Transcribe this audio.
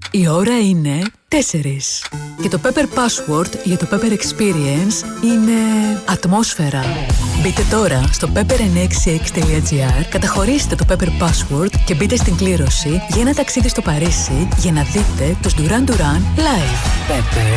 Η ώρα είναι 4. Και το Pepper Password για το Pepper Experience είναι ατμόσφαιρα. Μπείτε τώρα στο pepper966.gr, καταχωρήστε το Pepper Password και μπείτε στην κλήρωση για ένα ταξίδι στο Παρίσι για να δείτε τους Duran Duran live. Pepper